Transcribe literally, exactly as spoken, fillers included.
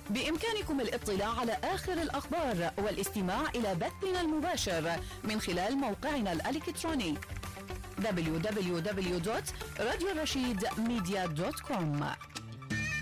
بإمكانكم الاطلاع على آخر الأخبار والاستماع إلى بثنا المباشر من خلال موقعنا الإلكتروني دبليو دبليو دبليو دوت راديو رشيد ميديا دوت كوم.